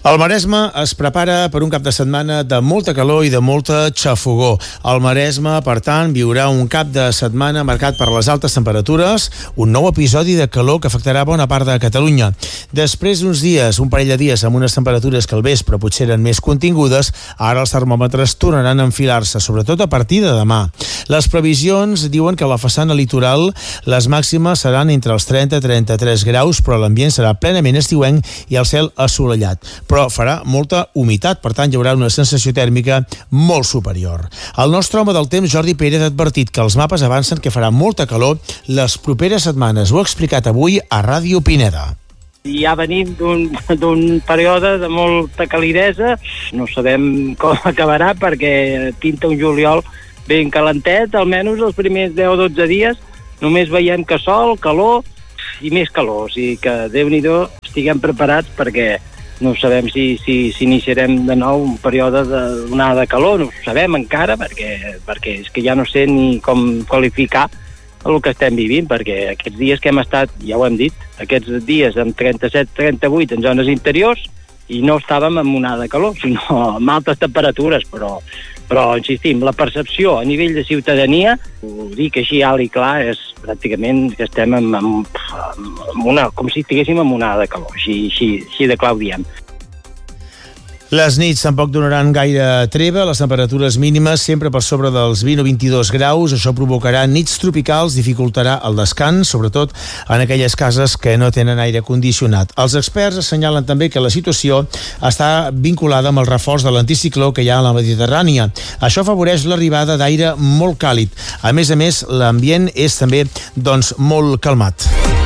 El Maresme es prepara per un cap de setmana de molta calor i de molta xafogor. El Maresme, per tant, viurà un cap de setmana marcat per les altes temperatures, un nou episodi de calor que afectarà bona part de Catalunya. Després d'uns dies, un parell de dies amb unes temperatures que al vespre potser eren més contingudes, ara els termòmetres tornaran a enfilar-se, sobretot a partir de demà. Les previsions diuen que a la façana litoral les màximes seran entre els 30 i 33 graus, però l'ambient serà plenament estiuenc i el cel assolellat. Però farà molta humitat, per tant hi haurà una sensació tèrmica molt superior. El nostre home del temps, Jordi Pérez, ha advertit que els mapes avancen que farà molta calor les properes setmanes. Ho ha explicat avui a Ràdio Pineda. Ja venim d'un període de molta calidesa, no sabem com acabarà perquè pinta un juliol ben calentet, almenys els primers 10 o 12 dies només veiem que sol, calor i més calor, o sigui que Déu-n'hi-do estiguem preparats perquè no sabem si iniciarem de nou un període d'onada de calor, no ho sabem encara perquè és que ja no sé ni com qualificar el que estem vivint, perquè aquests dies que hem estat, ja ho hem dit, aquests dies amb 37-38 en zones interiors i no estàvem amb onada de calor, sinó amb altes temperatures, però insistim, la percepció a nivell de ciutadania, ho dic així alt i clar, és pràcticament que estem amb una, com si estiguéssim amb onada de calor, així de clar ho diem. Les nits tampoc donaran gaire treva, les temperatures mínimes sempre per sobre dels 20 o 22 graus, això provocarà nits tropicals, dificultarà el descans, sobretot en aquelles cases que no tenen aire condicionat. Els experts assenyalen també que la situació està vinculada amb el reforç de l'anticicló que hi ha a la Mediterrània. Això afavoreix l'arribada d'aire molt càlid. A més, l'ambient és també molt calmat.